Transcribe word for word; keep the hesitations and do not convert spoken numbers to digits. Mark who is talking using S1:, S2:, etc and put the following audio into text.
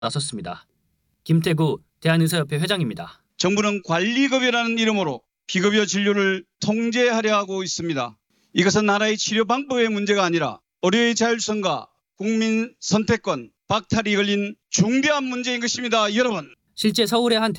S1: 나섰습니다. 김태구 대한의사협회 회장입니다.
S2: 정부는 관리급여라는 이름으로 비급여 진료를 통제하려 하고 있습니다. 이것은 나라의 치료 방법의 문제가 아니라 의료의 자율성과 국민 선택권 박탈이 걸린 중대한 문제인 것입니다. 여러분.
S1: 실제 서울의 한